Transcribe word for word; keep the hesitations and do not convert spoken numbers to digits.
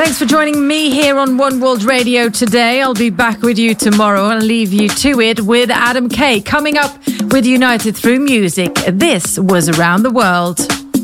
Thanks for joining me here on One World Radio today. I'll be back with you tomorrow and leave you to it with Adam Kay coming up with United Through Music. This was Around the World.